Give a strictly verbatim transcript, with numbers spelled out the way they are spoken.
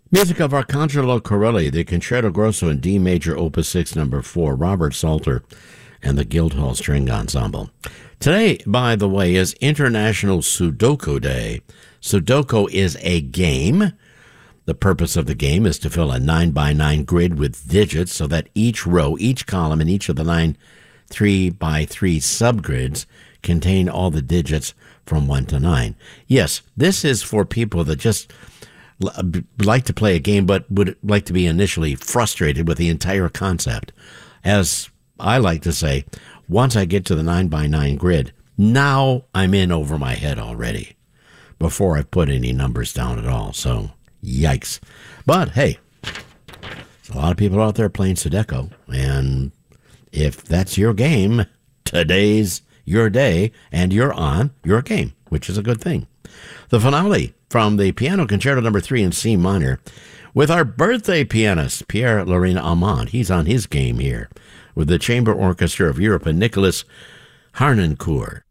Music of Arcangelo Corelli, the Concerto Grosso in D major, Opus six, number four, Robert Salter, and the Guildhall String Ensemble. Today, by the way, is International Sudoku Day. Sudoku is a game. The purpose of the game is to fill a nine by nine grid with digits so that each row, each column, and each of the nine three by three subgrids contain all the digits from one to nine. Yes, this is for people that just like to play a game but would like to be initially frustrated with the entire concept. As I like to say, once I get to the nine by nine grid, now I'm in over my head already before I've put any numbers down at all. So, yikes. But, hey, there's a lot of people out there playing Sudoku, and if that's your game, today's your day, and you're on your game, which is a good thing. The finale from the Piano Concerto number three in C minor with our birthday pianist, Pierre-Laurent Almond. He's on his game here with the Chamber Orchestra of Europe and Nicholas Harnoncourt.